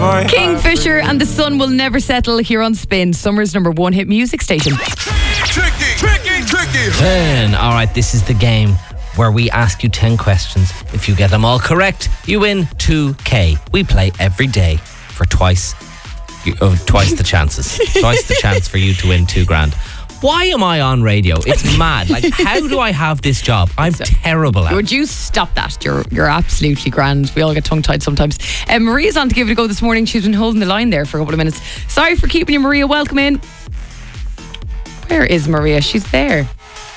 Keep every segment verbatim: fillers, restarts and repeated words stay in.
Kingfisher and the Sun Will Never Settle here on Spin, Summer's number one hit music station. Tricky, tricky, tricky. ten. All right, this is the game where we ask you ten questions. If you get them all correct, you win two K. We play every day for twice, oh, twice the chances. Twice the chance for you to win two grand. Why am I on radio? It's mad. Like, how do I have this job? I'm so, terrible at it. Would you stop that? You're you're absolutely grand. We all get tongue-tied sometimes. Um, Maria's on to give it a go this morning. She's been holding the line there for a couple of minutes. Sorry for keeping you, Maria. Welcome in. Where is Maria? She's there.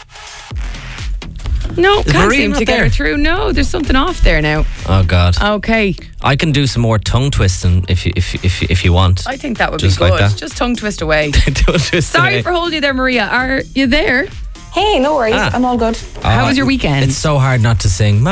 No, is can't Maria seem not to get there? her through. No, there's something off there now. Oh, God. Okay. I can do some more tongue twisting if you if if if you want. I think that would Just be good. like that. Just tongue twist away. twist Sorry away. for holding you there, Maria. Are you there? Hey, no worries. Ah. I'm all good. How was your weekend? It's so hard not to sing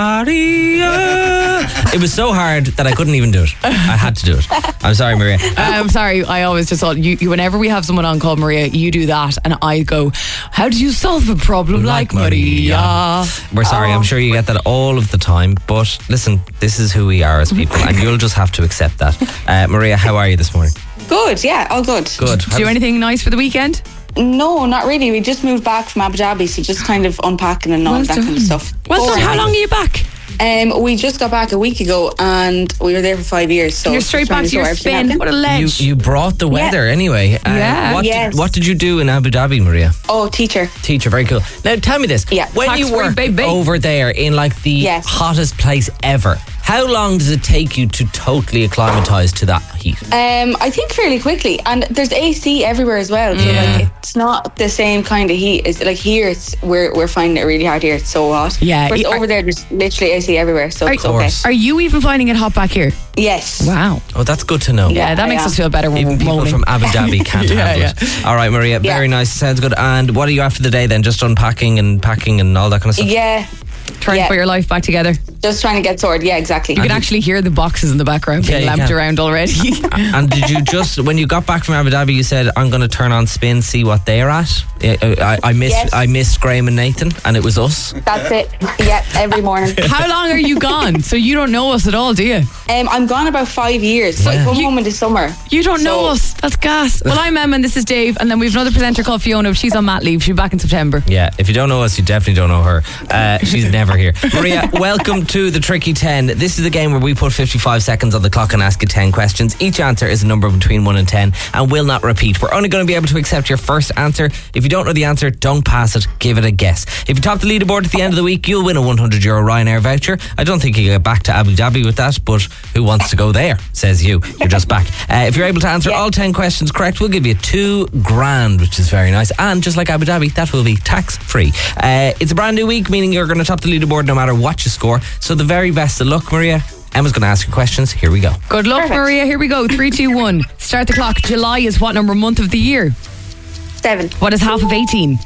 Maria. It was so hard that I couldn't even do it. I had to do it. I'm sorry, Maria. Uh, I'm sorry. I always just thought you, you. Whenever we have someone on called Maria, you do that, and I go, "How do you solve a problem like, like Maria?" Maria? We're sorry. Oh. I'm sure you get that all of the time, but listen, this is who we are as people, and you'll just have to accept that. Uh, Maria, how are you this morning? Good. Yeah, all good. Good. Did you do anything nice for the weekend? No, not really. We just moved back from Abu Dhabi, so just kind of unpacking and all well that done. kind of stuff. Well done. How long are you back? Um, we just got back a week ago, and we were there for five years. So you're straight back to your spin. What a ledge! You, you brought the weather yeah. anyway. Uh, yeah. What, yes. did, what did you do in Abu Dhabi, Maria? Oh, teacher. Teacher, very cool. Now tell me this. Yeah. When Tax you free, work baby. over there in like the yes. hottest place ever, how long does it take you to totally acclimatise to that heat? Um, I think fairly quickly, and there's A C everywhere as well. So Yeah. like, it's not the same kind of heat. It's like here, it's we're we're finding it really hard here. It's so hot. Yeah. Whereas Are- over there, there's literally A C everywhere. So Are- it's okay. Are you even finding it hot back here? Yes. Wow. Oh, that's good to know. Yeah, that I makes am. us feel better when Even we're people moaning. from Abu Dhabi can't Yeah, handle it. All right, Maria, Yeah. very nice. Sounds good. And what are you after the day then? Just unpacking and packing and all that kind of stuff? Yeah. Trying yeah. to put your life back together. Just trying to get sorted. Yeah, exactly. You can actually hear the boxes in the background Yeah, being you lamped can. around already. And did you just, when you got back from Abu Dhabi, you said, I'm going to turn on Spin, see what they're at? I, I, I missed Yes. I missed Graham and Nathan, and it was us. That's it. Yeah, every morning. How long are you gone? So you don't know us at all, do you? Um, I'm gone about five years. So Yeah. I come You- home in the summer. You don't know So- us. That's gas. Well, I'm Emma and this is Dave, and then we've another presenter called Fiona. She's on mat leave. She'll be back in September. Yeah, if you don't know us, you definitely don't know her. Uh, she's never here. Maria, welcome to the Tricky ten. This is the game where we put fifty-five seconds on the clock and ask you ten questions. Each answer is a number between one and ten and will not repeat. We're only going to be able to accept your first answer. If you don't know the answer, don't pass it. Give it a guess. If you top the leaderboard at the end of the week, you'll win a one hundred euro Ryanair voucher. I don't think you get back to Abu Dhabi with that, but who wants to go there, says you. You're just back. Uh, if you're able to answer all ten questions correct, we'll give you two grand, which is very nice. And just like Abu Dhabi, that will be tax free. Uh, it's a brand new week, meaning you're going to top the leaderboard no matter what you score. So the very best of luck, Maria. Emma's going to ask you questions. Here we go. Good luck, Perfect. Maria. Here we go. Three, two, one. Start the clock. July is what number month of the year? Seven. What is half of eighteen?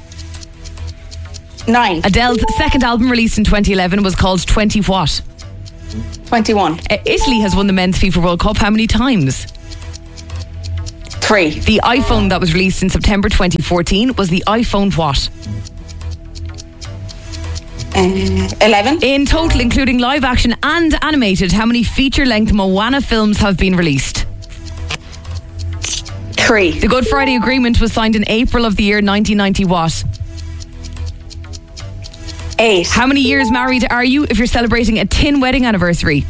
Nine. Adele's second album released in twenty eleven was called twenty what? Twenty-one. Uh, Italy has won the men's FIFA World Cup how many times? Three. The iPhone that was released in September twenty fourteen was the iPhone what? Uh, Eleven. In total, including live action and animated, how many feature-length Moana films have been released? Three. The Good Friday Agreement was signed in April of the year nineteen ninety what? Eight. How many years married are you if you're celebrating a tin wedding anniversary?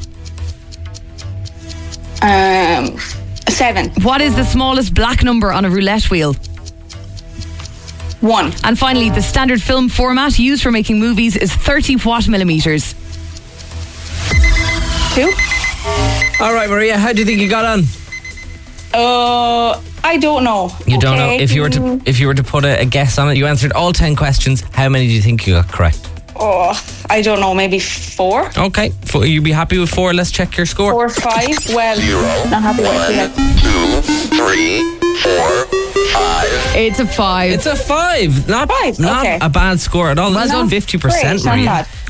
Um, seven. What is the smallest black number on a roulette wheel? One. And finally, the standard film format used for making movies is thirty what millimeters? Two. All right, Maria, how do you think you got on? Uh, I don't know. You don't know. Okay. If you were to if you were to put a, a guess on it, you answered all ten questions. How many do you think you got correct? Oh, I don't know. Maybe four. Okay, four, you'd be happy with four. Let's check your score. Four, five. Well, not happy with it. Two, three, four, five. It's a five. It's a five. Not Five, Not okay. a bad score at all. That's done. fifty percent, Great, not Maria. bad.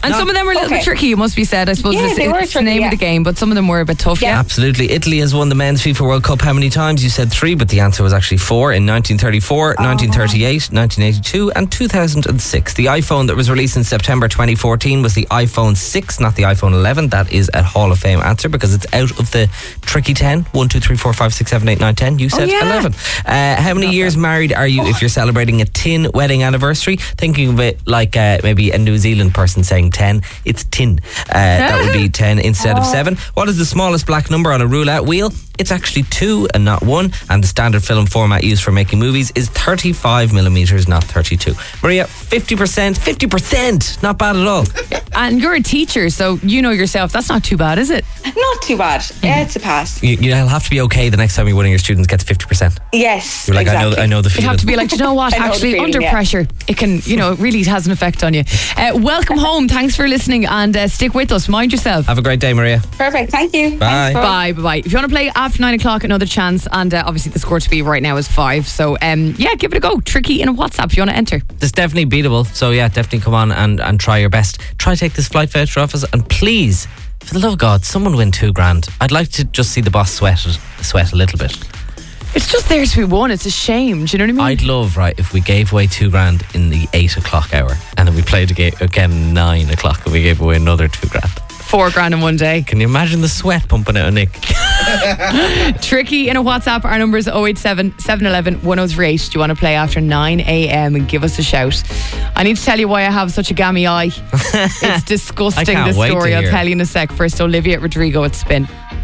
And Not- some of them were a little Okay. bit tricky, it must be said. I suppose Yeah, it's, they were it's the tricky, name yeah. of the game, but some of them were a bit tough. Yeah. Yeah. Absolutely. Italy has won the men's FIFA World Cup how many times? You said three, but the answer was actually four in nineteen thirty-four, nineteen thirty-eight, nineteen eighty-two, and two thousand six. The iPhone that was released in September twenty fourteen was the iPhone six, not the iPhone eleven. That is a Hall of Fame answer because it's out of the tricky ten. one, two, three, four, five, six, seven, eight, nine, ten. You said yeah. eleven. Uh, how many years married are you if you're celebrating a tin wedding anniversary? Thinking of it like uh, maybe a New Zealand person saying ten. It's tin. Uh, that would be ten instead of seven. What is the smallest black number on a roulette wheel? It's actually two and not one. And the standard film format used for making movies is thirty-five millimeters, not thirty-two. Maria, fifty percent. fifty percent. Not bad at all. And you're a teacher, so you know yourself, that's not too bad, is it? Not too bad. Yeah, it's a pass. You, you'll have to be okay the next time one of your students gets fifty percent. Yes. You're like, exactly. I know I know the You'd feeling. have to be like, "Do you know what? I know the Actually, feeling, under yeah. pressure, it can, you know, it really has an effect on you." Uh, welcome home. Thanks for listening and uh, stick with us. Mind yourself. Have a great day, Maria. Perfect. Thank you. Bye. Thanks, Bye, bye, bye. If you want to play after nine o'clock, another chance. And uh, obviously, the score to be right now is five. So, um, yeah, give it a go. Tricky in a WhatsApp if you want to enter. It's definitely beatable. So yeah, definitely come on and, and try your best. Try to take this flight voucher off us, and please, for the love of God, someone win two grand. I'd like to just see the boss sweat sweat a little bit. It's just there to be won. It's a shame. Do you know what I mean? I'd love, right, if we gave away two grand in the eight o'clock hour, and then we played aga- again nine o'clock, and we gave away another two grand. Four grand in one day. Can you imagine the sweat pumping out of Nick? Tricky in a WhatsApp. Our number is oh eight seven, seven one one, one oh three eight. Do you want to play after nine a.m. and give us a shout? I need to tell you why I have such a gammy eye. It's disgusting, I can't this wait to story. I'll hear. tell you in a sec. First, Olivia Rodrigo at Spin.